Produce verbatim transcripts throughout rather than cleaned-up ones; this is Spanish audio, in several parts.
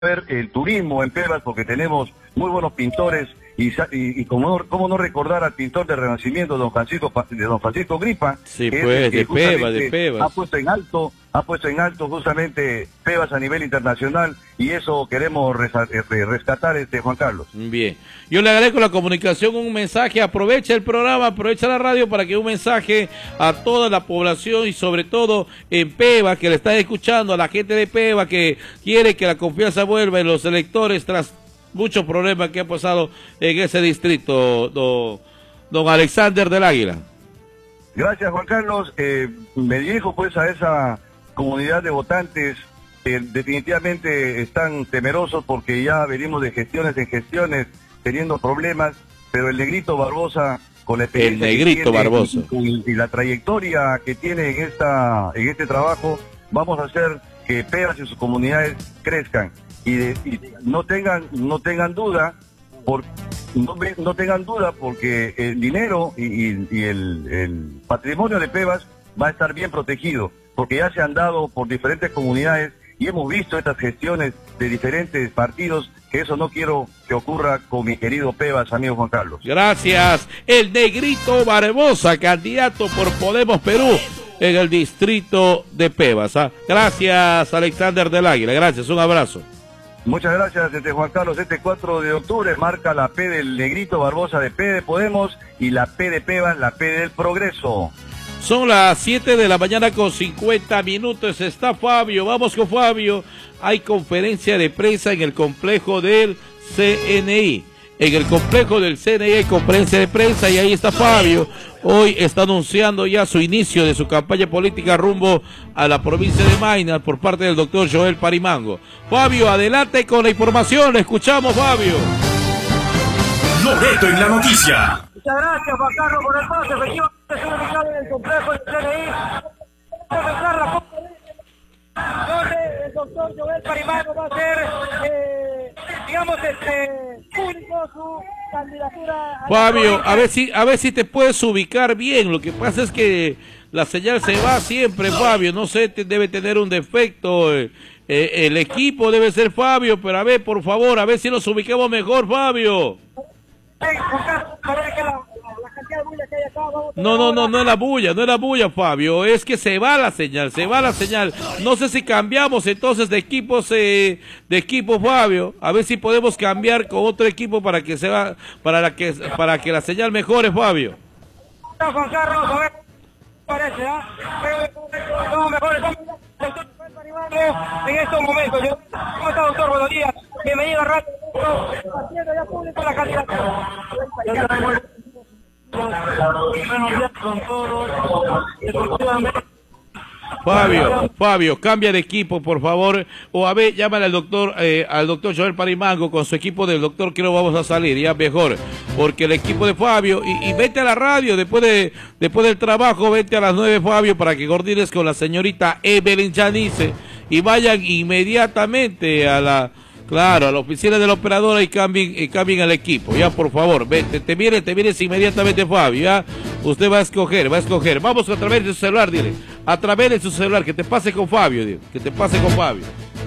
ver el turismo en Pebas, porque tenemos muy buenos pintores y, y, y como, no, cómo no recordar al pintor del Renacimiento, don Francisco, de don Francisco Gripa, sí, pues, de Pebas, de Pebas. Ha puesto en alto, ha puesto en alto justamente Pebas a nivel internacional, y eso queremos rescatar, este Juan Carlos. Bien, yo le agradezco la comunicación, un mensaje, aprovecha el programa, aprovecha la radio para que un mensaje a toda la población y sobre todo en Pebas, que le está escuchando, a la gente de Pebas que quiere que la confianza vuelva en los electores tras muchos problemas que ha pasado en ese distrito, don, don Alexander del Águila. Gracias, Juan Carlos. Eh, me dirijo pues a esa comunidad de votantes que definitivamente están temerosos porque ya venimos de gestiones en gestiones teniendo problemas, pero el Negrito Barbosa, con la experiencia el Negrito que tiene, Barbosa y, y la trayectoria que tiene en esta en este trabajo, vamos a hacer que Pebas y sus comunidades crezcan. Y, de, y no tengan no tengan duda por no, no tengan duda porque el dinero y, y, y el, el patrimonio de Pebas va a estar bien protegido, porque ya se han dado por diferentes comunidades y hemos visto estas gestiones de diferentes partidos, que eso no quiero que ocurra con mi querido Pebas, amigo Juan Carlos. Gracias. El Negrito Barbosa, candidato por Podemos Perú en el distrito de Pebas. ¿Ah? Gracias, Alexander del Águila. Gracias, un abrazo. Muchas gracias, este Juan Carlos. Este cuatro de octubre marca la P del Negrito Barbosa de P de Podemos y la P de Pebas, la P del Progreso. Son las siete de la mañana con cincuenta minutos. Está Fabio. Vamos con Fabio. Hay conferencia de prensa en el complejo del C N I. En el complejo del C N I hay conferencia de prensa y ahí está Fabio. Hoy está anunciando ya su inicio de su campaña política rumbo a la provincia de Maynas por parte del doctor Joel Parimango. Fabio, adelante con la información. Escuchamos, Fabio. Loreto en la noticia. Muchas gracias, Juan Carlos, por el paso. Efectivamente, estoy ubicado en el complejo del C N I. Donde el doctor Joel Parimango va a hacer, eh, digamos, este, público su candidatura. A Fabio, a ver si, a ver si te puedes ubicar bien. Lo que pasa es que la señal se va siempre, Fabio. No sé, te, debe tener un defecto. Eh, eh, el equipo debe ser Fabio, pero a ver, por favor, a ver si nos ubicamos mejor, Fabio. No, no, no, no es la bulla, no es la bulla, Fabio, es que se va la señal, se va la señal. No sé si cambiamos entonces de equipos, eh, de equipo, Fabio, a ver si podemos cambiar con otro equipo para que se va, para la que, para que la señal mejore, Fabio. Juan Carlos, a ver, parece, ¿ah? No, mejor, en estos momentos. Yo, ¿cómo está, doctor? Buenos días. Bienvenido a Radio. Haciendo ya público la candidatura. Buenos días con todos. Fabio, Fabio, cambia de equipo, por favor, o a ver, llámale al doctor, eh, al doctor Joel Parimango con su equipo del doctor, que no vamos a salir, ya mejor, porque el equipo de Fabio, y, y vete a la radio después de después del trabajo, vete a las nueve, Fabio, para que coordines con la señorita Evelyn Chanice, y vayan inmediatamente a la, claro, a la oficina de la operadora y cambien, y cambien al equipo, ya, por favor, vete, te vienes, te vienes inmediatamente, Fabio, ya, usted va a escoger, va a escoger, vamos a través de su celular, dile, a través de su celular, que te pase con Fabio, dile, que te pase con Fabio.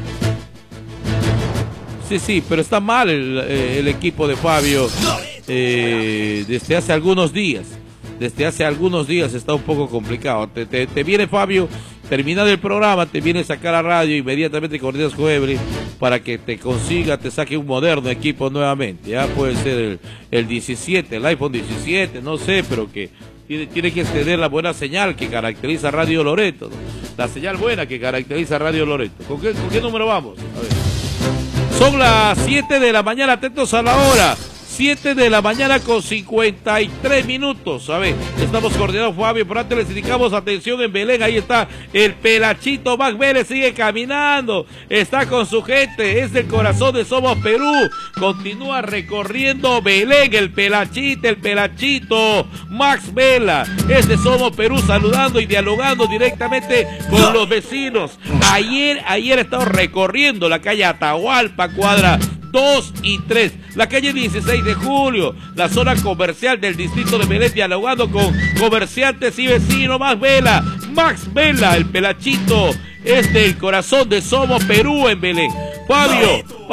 Sí, sí, pero está mal el, el equipo de Fabio eh, desde hace algunos días, desde hace algunos días está un poco complicado, te, te, te viene Fabio, terminado el programa, te viene a sacar a radio, inmediatamente coordinas con Evelyn para que te consiga, te saque un moderno equipo nuevamente, ya puede ser el, el diecisiete, el iPhone diecisiete, no sé, pero que tiene, tiene que tener la buena señal que caracteriza Radio Loreto, ¿no? La señal buena que caracteriza Radio Loreto. ¿Con qué, con qué número vamos? A ver. Son las siete de la mañana, atentos a la hora. siete de la mañana con cincuenta y tres minutos. A ver, estamos coordinados, Fabio, pero antes les indicamos atención en Belén. Ahí está el Pelachito Max Vélez, sigue caminando, está con su gente, es del corazón de Somos Perú. Continúa recorriendo Belén, el Pelachito, el Pelachito Max Vela, es de Somos Perú, saludando y dialogando directamente con los vecinos. Ayer, ayer he estado recorriendo la calle Atahualpa, cuadra dos y tres, la calle dieciséis de julio, la zona comercial del distrito de Belén, dialogando con comerciantes y vecinos. Max Vela, Max Vela, el Pelachito, es del corazón de Somos Perú en Belén. Fabio.